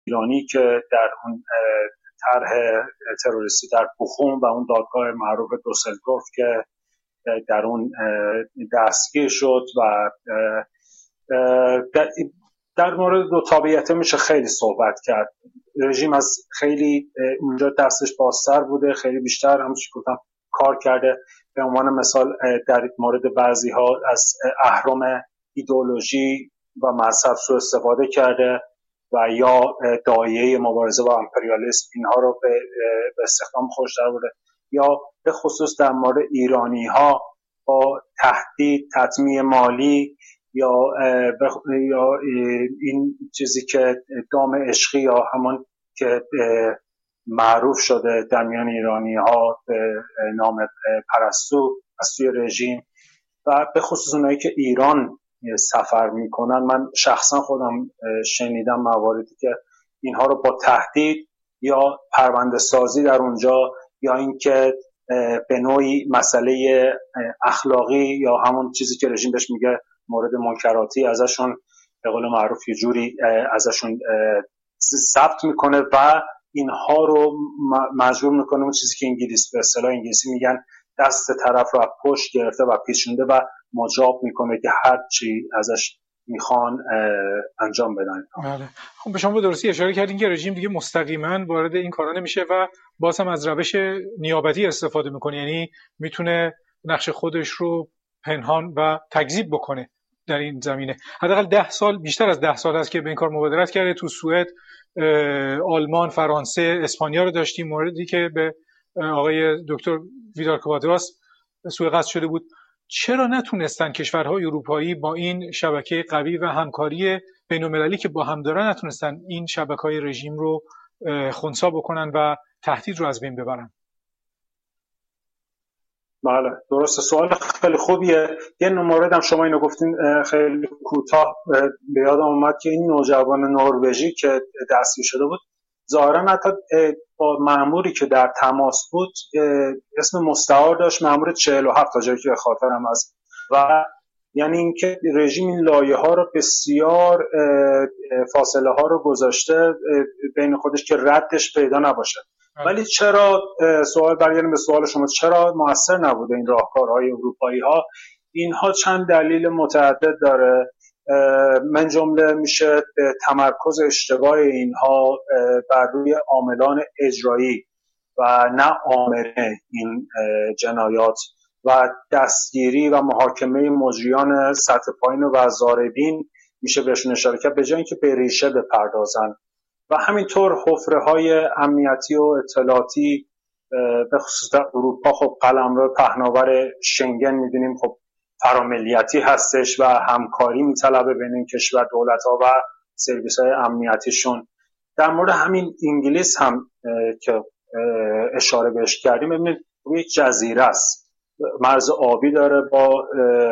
ایرانی که در اون طرح تروریستی در بخوم و اون دادگاه معروف دوسلدورف که در اون دستگیر شد و در مورد دو تابعیت میشه خیلی صحبت کرد. رژیم از خیلی اونجا دستش بازتر بوده، خیلی بیشتر همونش گفتم کار کرده. به عنوان مثال در مورد بعضی ها از اهرم ایدئولوژی و مذهب سوء استفاده کرده و یا داعیه مبارزه با امپریالیسم اینها رو به استخدام خودش در برده، یا به خصوص در مورد ایرانی ها با تهدید تطمیع مالی یا این چیزی که دام عشقی یا همون که معروف شده در میان ایرانی ها به نام پرستو از سوی رژیم و به خصوص اونایی که ایران سفر میکنن. من شخصا خودم شنیدم مواردی که اینها رو با تهدید یا پرونده سازی در اونجا یا اینکه به نوعی مسئله اخلاقی یا همون چیزی که رژیم بهش میگه مورد منکراتی ازشون به قول معروف یه جوری ازشون ثبت میکنه و اینها رو مجبور میکنه اون چیزی که به اصطلاح انگلیسی میگن دست طرف رو از پشت گرفته و پیچونده و مجاب میکنه که هر چی ازش میخوان انجام بدن. بله. خب به شما به درستی اشاره کردین که رژیم دیگه مستقیما وارد این کارا نمیشه و باز هم از روش نیابتی استفاده میکنه، یعنی میتونه نقش خودش رو پنهان و تکذیب بکنه در این زمینه. حداقل 10 سال، بیشتر از 10 سال است که به این کار مبادرت کرده. تو سوئد، آلمان، فرانسه، اسپانیا رو داشتیم. موردی که به آقای دکتر ویدار کوادراس سوء قصد شده بود. چرا نتونستن کشورهای اروپایی با این شبکه قوی و همکاری بین‌المللی که با هم دارن نتونستن این شبکه‌های رژیم رو خنثی بکنن و تهدید رو از بین ببرن؟ بله درسته، سوال خیلی خوبیه. یه مورد هم شما اینو گفتین خیلی کوتاه به یادم اومد که این نوجوان نروژی که دستگیر شده بود ظاهرا حتی با مأموری که در تماس بود اسم مستعار داشت، مأمور 47 تا جایی که خاطرم هست، و یعنی اینکه رژیم این لایه ها رو بسیار فاصله ها رو گذاشته بین خودش که ردش پیدا نباشه. ولی چرا، سوال برگردیم به سوال شما، چرا مؤثر نبوده این راهکارهای اروپایی ها؟ اینها چند دلیل متعدد داره. من جمله میشه تمرکز اشتباه اینها بر روی عاملان اجرایی و نه آمره این جنایات و دستگیری و محاکمه مجریان سطح پایین و ضاربین میشه بهشون اشاره کرد، به جای اینکه به ریشه بپردازن. و همینطور حفره‌های امنیتی و اطلاعاتی به خصوص در اروپا، خب قلمرو پهناور شنگن می‌دونیم خب فراملیتی هستش و همکاری میطلبه بین این کشور دولت‌ها و سرویس‌های امنیتیشون. در مورد همین انگلیس هم که اشاره بهش کردیم، ببینید یک جزیره است، مرز آبی داره با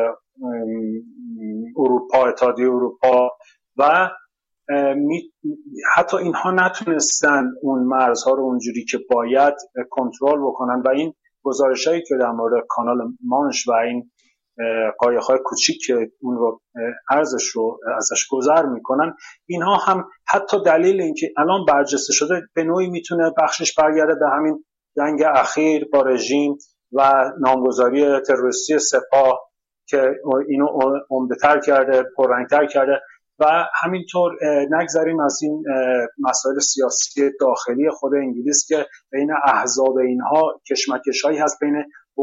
اروپا، اتحادیه اروپا، و حتی اینها نتونستن اون مرزها رو اونجوری که باید کنترل بکنن و این گزارشایی که در مورد کانال مانش و این قایق‌های کوچیک که اون رو ارزش رو ازش گذر میکنن، اینها هم حتی دلیل اینکه الان برجسته شده به نوعی میتونه بخشش برگرده به همین جنگ اخیر با رژیم و نامگذاری تروریستی سپاه که اینو عمده‌تر کرده، پررنگ‌تر کرده. و همینطور نگذاریم از این مسائل سیاسی داخلی خود انگلیس که بین احزاب اینها کشمکش‌هایی هست، بین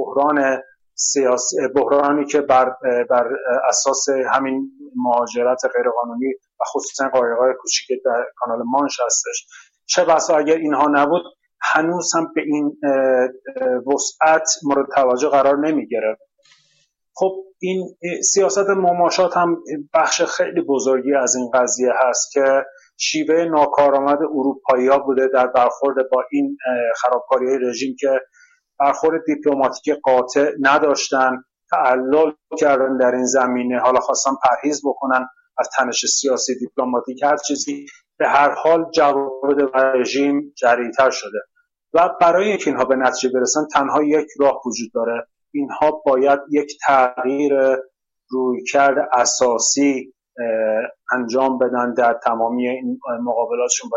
بحرانی که بر اساس همین مهاجرت غیرقانونی و خصوصا قایق‌های کوچیک در کانال مانش هستش. چه بسا اگر اینها نبود هنوز هم به این وسعت مورد توجه قرار نمی‌گرفت. خب این سیاست مماشات هم بخش خیلی بزرگی از این قضیه هست که شیوه ناکارآمد اروپایی‌ها بوده در برخورد با این خرابکاری‌های رژیم که برخورد دیپلماتیک قاطع نداشتن، تعلل کردن در این زمینه، حالا خواستن پرهیز بکنن از تنش سیاسی دیپلماتیک، هر چیزی، به هر حال جواب رژیم جری‌تر شده و برای اینکه اینها به نتیجه برسن تنها یک راه وجود داره. اینها باید یک تغییر رویکرد اساسی انجام بدن در تمامی این مقابلاتشون با این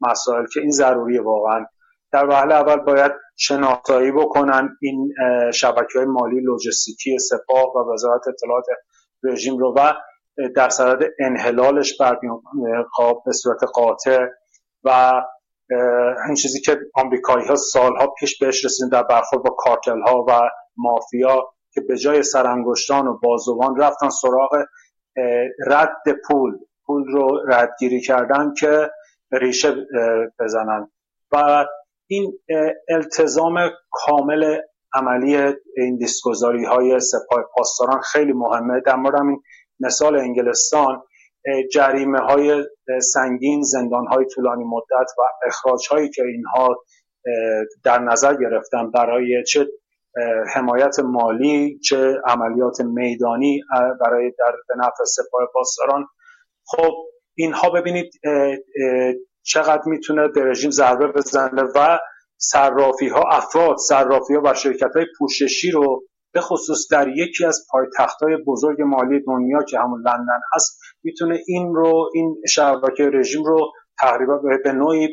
مسائل که این ضروریه واقعا. در وهله اول باید شناسایی بکنن این شبکه‌های مالی لوجستیکی سپاه و وزارت اطلاعات رژیم رو و در صدد انحلالش به صورت قاطع و این چیزی که آمریکایی‌ها سالها پیش بهش رسیدن در برخورد با کارتل‌ها و مافیا که به جای سرانگشتان و بازوان رفتن سراغ رد پول رو ردگیری کردن که ریشه بزنن و این التزام کامل عملی این دستگذاری‌های سپاه پاسداران خیلی مهمه. در مورد این مثال انگلستان جریمه‌های سنگین، زندان‌های طولانی مدت و اخراج‌هایی که اینها در نظر گرفتن برای چه حمایت مالی چه عملیات میدانی برای به نفع سپاه پاسداران، خب اینها ببینید چقدر میتونه به رژیم ضربه بزنه و صرافی‌ها و شرکت‌های پوششی رو به خصوص در یکی از پایتخت‌های بزرگ مالی دنیا که همون لندن هست میتونه این شبکه رژیم رو تقریبا به نوعی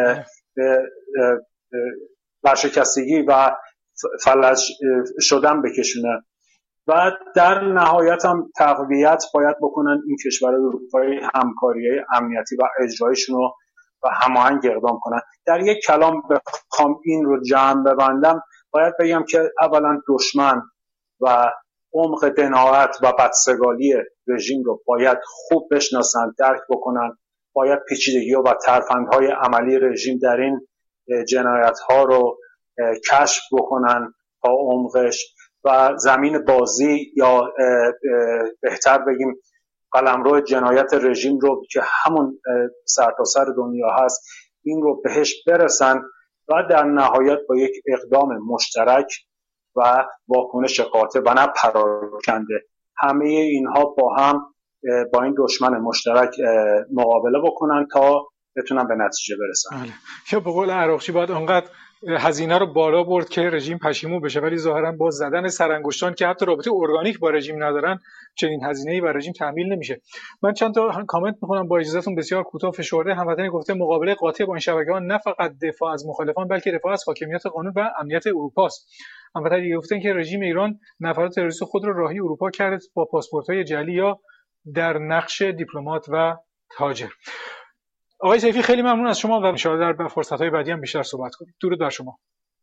ورشکستگی و فلج شدن بکشونه و در نهایت هم تقویت باید بکنن این کشورهای اروپایی همکاری‌های امنیتی و اجرایشون رو و هماهنگ اقدام کنن. در یک کلام بخوام این رو جمع ببندم باید بگم که اولا دشمن و عمق دناعت و بدسگالی رژیم رو باید خوب بشناسن، درک بکنن، باید پیچیدگی‌ها و ترفندهای عملی رژیم در این جنایت‌ها رو کشف بکنن تا عمقش و زمین بازی یا بهتر بگیم قلمرو جنایت رژیم رو که همون سرتاسر دنیا هست این رو بهش برسن و در نهایت با یک اقدام مشترک و واکنش قاطع و نه پراکنده همه اینها با هم با این دشمن مشترک مقابله بکنن تا بتونن به نتیجه برسن. یا به قول عراقچی باید انقدر هزینه رو بالا برد که رژیم پشیمون بشه، ولی ظاهرا با زدن سرانگشتان که حتی رابطه ارگانیک با رژیم ندارن چنین هزینه‌ای بر رژیم تحمیل نمیشه. من چند تا کامنت می‌خونم با اجازهتون، بسیار کوتاه فشرده. هموطنی گفته مقابله قاطع با این شبکه‌ها نه فقط دفاع از مخالفان بلکه دفاع از حاکمیت قانون و امنیت اروپا است. هموطنی گفتن که رژیم ایران نفرات تروریست خود را راهی اروپا کرد با پاسپورت‌های جعلی یا در نقش دیپلمات و تاجر. آقای سیفی خیلی ممنون از شما و ان شاءالله در فرصت‌های بعدی هم بیشتر صحبت کنیم. درود بر شما.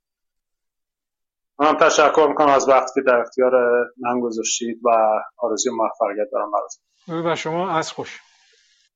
من تشکر میکنم از وقتی که در اختیار من گذاشتید و آرزوی موفقیت دارم براتون. درود بر شما، از خوش.